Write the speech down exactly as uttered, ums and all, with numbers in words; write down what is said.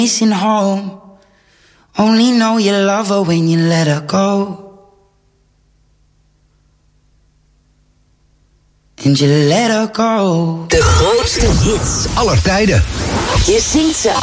missing home. Only know you love her when you let her go. And you let her go. De grootste hits aller tijden. Je zingt ze